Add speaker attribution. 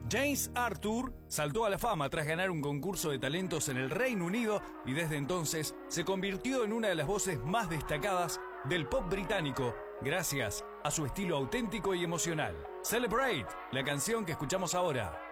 Speaker 1: James Arthur saltó a la fama tras ganar un concurso de talentos en el Reino Unido y desde entonces se convirtió en una de las voces más destacadas del pop británico gracias a su estilo auténtico y emocional. Celebrate, la canción que escuchamos ahora.